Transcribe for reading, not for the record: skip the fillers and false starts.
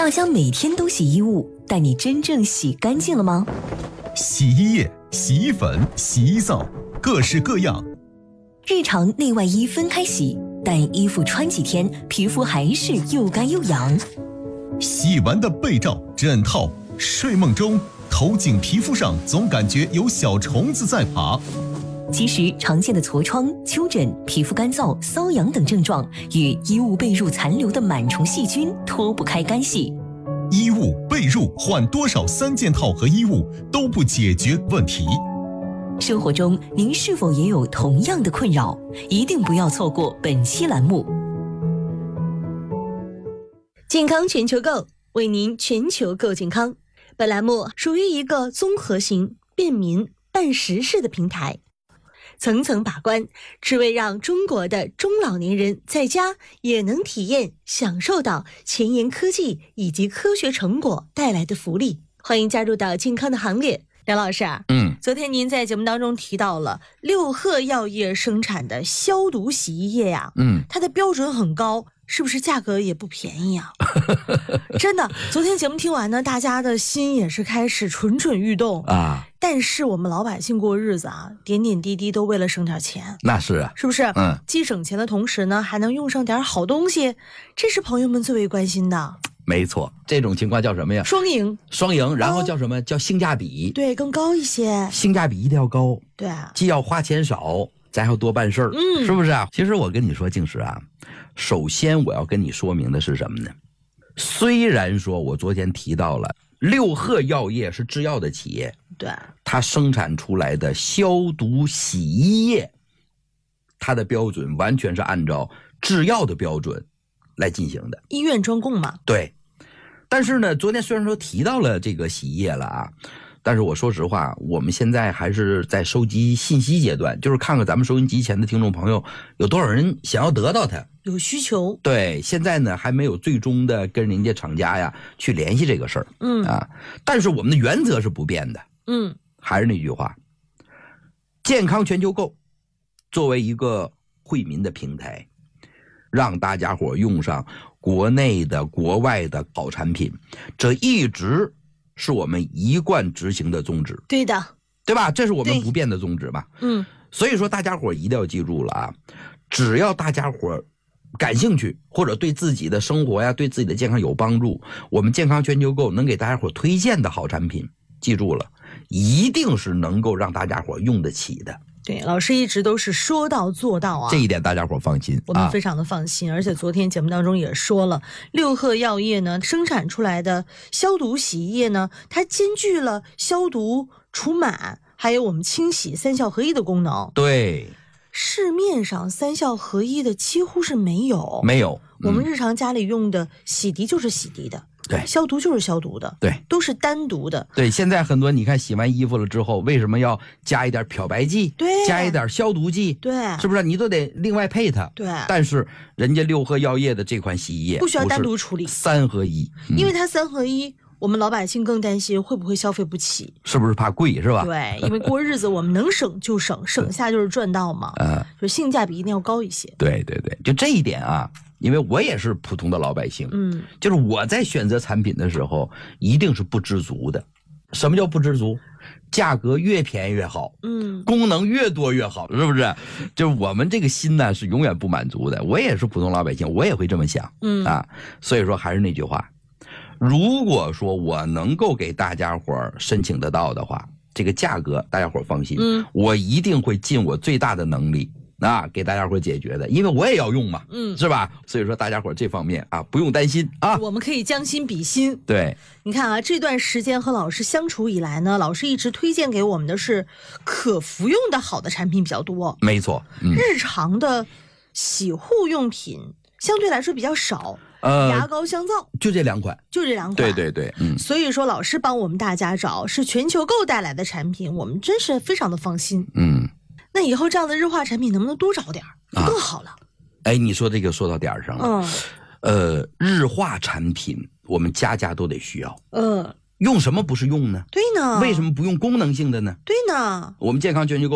大家每天都洗衣物，但你真正洗干净了吗？ 洗衣液、洗衣粉、洗衣皂，各式各样。 日常内外衣分开洗，但衣服穿几天，皮肤还是又干又痒。 洗完的被罩、枕套，睡梦中头颈皮肤上总感觉有小虫子在爬。 其实常见的痤疮、丘疹、皮肤干燥、瘙痒等症状与衣物被褥残留的螨虫细菌脱不开干系。 衣物、被褥换多少3件套和衣物都不解决问题。 生活中您是否也有同样的困扰？一定不要错过本期栏目。 健康全球购，为您全球购健康。本栏目属于一个综合型、便民、办实事的平台，层层把关，只为让中国的中老年人在家也能体验享受到前沿科技以及科学成果带来的福利。欢迎加入到健康的行列。梁老师啊，昨天您在节目当中提到了六贺药业生产的消毒洗衣液呀，它的标准很高，是不是价格也不便宜啊？真的，昨天节目听完呢，大家的心也是开始蠢蠢欲动啊。但是我们老百姓过日子啊，点点滴滴都为了省点钱， 那是啊， 是不是？既省钱的同时呢，还能用上点好东西，这是朋友们最为关心的。 没错，这种情况叫什么呀？ 双赢， 然后叫什么？叫性价比。 对，更高一些。 性价比一定要高。 对啊， 既要花钱少，咱还要多办事儿，是不是啊？其实我跟你说，静石啊，首先我要跟你说明的是什么呢？虽然说我昨天提到了六贺药业是制药的企业， 对， 它生产出来的消毒洗衣液，它的标准完全是按照制药的标准来进行的， 医院专供嘛。 对，但是呢，昨天虽然说提到了这个洗衣液了啊，但是我说实话，我们现在还是在收集信息阶段，就是看看咱们收音机前的听众朋友有多少人想要得到它， 有需求。 对，现在呢还没有最终的跟人家厂家呀去联系这个事儿，但是我们的原则是不变的，还是那句话，健康全球购作为一个惠民的平台，让大家伙用上国内的国外的好产品，这一直是我们一贯执行的宗旨。 对的， 对吧？这是我们不变的宗旨吧。所以说大家伙一定要记住了啊，只要大家伙感兴趣，或者对自己的生活呀，对自己的健康有帮助，我们健康全球购能给大家伙推荐的好产品，记住了，一定是能够让大家伙用得起的。 对，老师一直都是说到做到啊， 这一点大家伙放心， 我们非常的放心。而且昨天节目当中也说了，六贺药业呢生产出来的消毒洗衣液呢，它兼具了消毒、除螨，还有我们清洗3效合一的功能。 对， 市面上3效合一的几乎是没有。我们日常家里用的洗涤就是洗涤的， 对， 消毒就是消毒的， 对， 都是单独的。 对，现在很多你看洗完衣服了之后，为什么要加一点漂白剂？ 对， 加一点消毒剂？ 对， 是不是？你都得另外配它。 对， 但是人家六贺药业的这款洗衣液不需要单独处理 ，3合1， 因为它3合1。我们老百姓更担心会不会消费不起， 是不是怕贵，是吧？ 对，因为过日子我们能省就省，省下就是赚到嘛。就性价比一定要高一些。 对，就这一点啊，因为我也是普通的老百姓，就是我在选择产品的时候一定是不知足的。什么叫不知足？价格越便宜越好，功能越多越好，是不是？就是我们这个心呢是永远不满足的。我也是普通老百姓，我也会这么想，所以说还是那句话。如果说我能够给大家伙申请得到的话，这个价格大家伙放心，我一定会尽我最大的能力给大家伙解决的，因为我也要用嘛，是吧？所以说大家伙这方面不用担心啊， 我们可以将心比心。 对， 你看啊，这段时间和老师相处以来呢，老师一直推荐给我们的是可服用的好的产品比较多， 没错， 日常的洗护用品相对来说比较少。牙膏、香皂就这2款，对， 所以说老师帮我们大家找是全球购带来的产品，我们真是非常的放心。那以后这样的日化产品能不能多找点就更好了？ 哎，你说这个说到点上了。日化产品我们家家都得需要。用什么不是用呢？ 对呢。 为什么不用功能性的呢？ 对呢。 我们健康全球购